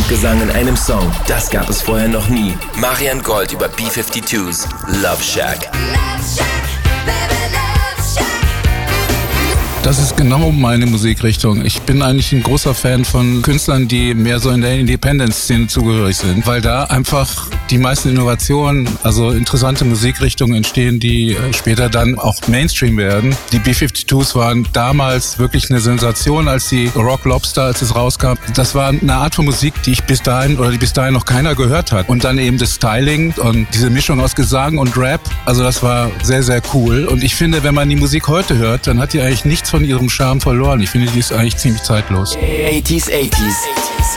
und Gesang in einem Song, das gab es vorher noch nie. Marian Gold über B-52's Love Shack. Das ist genau meine Musikrichtung. Ich bin eigentlich ein großer Fan von Künstlern, die mehr so in der Independent-Szene zugehörig sind, weil da einfach die meisten Innovationen, also interessante Musikrichtungen entstehen, die später dann auch Mainstream werden. Die B-52s waren damals wirklich eine Sensation, als die Rock Lobster, als es rauskam. Das war eine Art von Musik, die bis dahin noch keiner gehört hat. Und dann eben das Styling und diese Mischung aus Gesang und Rap, also das war sehr, sehr cool. Und ich finde, wenn man die Musik heute hört, dann hat die eigentlich nichts von ihrem Charme verloren. Ich finde, die ist eigentlich ziemlich zeitlos. 80s.